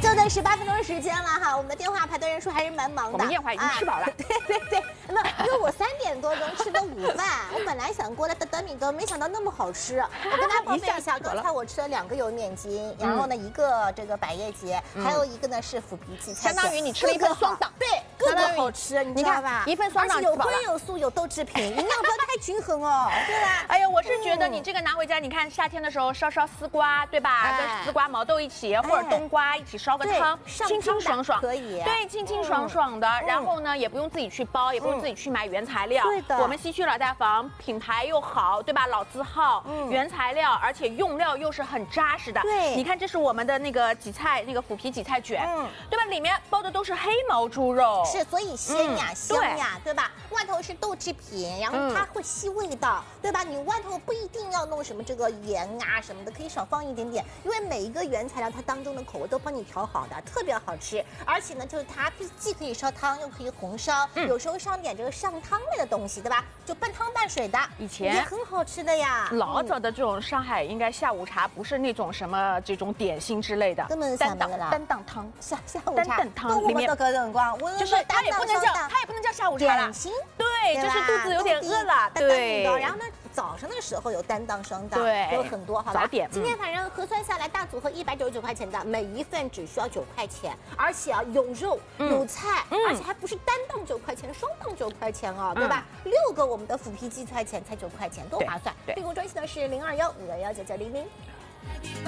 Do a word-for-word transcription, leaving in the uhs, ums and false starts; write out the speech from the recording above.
就等十八分钟的时间了哈，我们的电话排队人数还是蛮忙的。 我们燕华已经吃饱了。 啊、对对对，那因为我三点多钟吃的午饭，我本来想过来等等米糕，没想到那么好吃。我跟大家报备一下，刚才我吃了两个油面筋，然后呢一个这个百叶结，嗯、还有一个呢是腐皮荠菜， 相当于你吃了一份双档， 对，各个好吃，你知道吧？ 一份双档有荤有素有豆制品，营养不要太均衡哦，对吧？ 哎呀，我是觉得你这个拿回家，你看夏天的时候烧烧丝瓜，对吧？ 哎、 跟丝瓜毛豆一起，或者冬瓜一起烧个汤，清清爽爽， 可以。 对，清清爽爽的。嗯、然后呢，也不用自己去包，也不用自己去买原材料。 对的。 我们西区老大房品牌又好，对吧？老字号，嗯、原材料，而且用料又是很扎实的。 对。 你看，这是我们的那个荠菜，那个腐皮荠菜卷，嗯，对吧？里面包的都是黑毛猪肉， 是，所以鲜呀、嗯、香呀，对吧？外头是豆制品，然后它会吸味道，对吧？你外头不一定要弄什么这个盐啊什么的，可以少放一点点，因为每一个原材料它当中的口味都帮你调好的，特别好吃。而且呢，就是它既可以烧汤，又可以红烧，嗯、有时候上点这个上汤类的东西，对吧？就半汤半水的， 以前也很好吃的呀。 老早的这种上海应该下午茶不是那种什么这种点心之类的， 根本单档单档汤， 下下午茶， 单档汤里面都隔灯光， 就是它也不能叫它也不能叫下午茶了，对，就是肚子有点饿了，对。 然后呢，早上的时候有单档双档， 对， 有很多，好吧？ 早点。 今天反正核算下来，大组合一百九十九块钱的，每一份只需要九块钱，而且啊有肉有菜，而且还不是单档九块钱，双档九块钱哦，对吧？六个我们的腐皮荠菜钱才九块钱，多划算。订购专线呢是零二幺五幺幺九九零零。